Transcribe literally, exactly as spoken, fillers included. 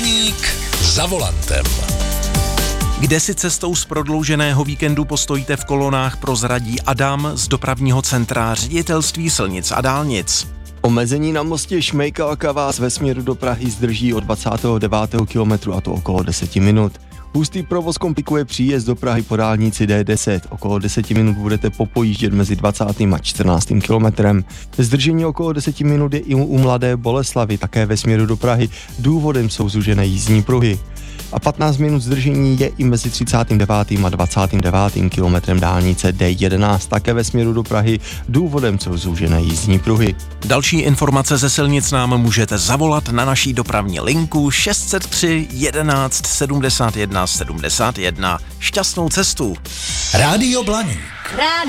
Blaník za volantem. Kde si cestou z prodlouženého víkendu postojíte v kolonách, prozradí Adam z dopravního centra Ředitelství silnic a dálnic. Omezení na mostě Šmejkalka vás ve směru do Prahy zdrží od dvacátého devátého kilometru, a to okolo deset minut. Hustý provoz komplikuje příjezd do Prahy po dálnici D deset. Okolo deset minut budete popojíždět mezi dvacátým a čtrnáctým kilometrem. Zdržení okolo deset minut je i u Mladé Boleslavi, také ve směru do Prahy. Důvodem jsou zúžené jízdní pruhy. A patnáct minut zdržení je i mezi třicátým devátým a dvacátým devátým kilometrem dálnice D jedenáct, také ve směru do Prahy. Důvodem jsou zúžené jízdní pruhy. Další informace ze silnic nám můžete zavolat na naší dopravní linku šest set tři jedenáct sedmdesát jedna sedmdesát jedna. Šťastnou cestu. Rádio Blaník. Rádio